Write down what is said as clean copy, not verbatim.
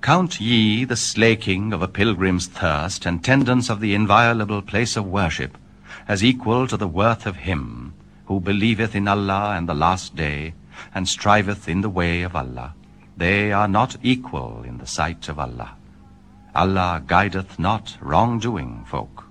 Count ye the slaking of a pilgrim's thirst and tendance of the inviolable place of worship as equal to the worth of him who believeth in Allah and the last day and striveth in the way of Allah. They are not equal in the sight of Allah. Allah guideth not wrongdoing folk.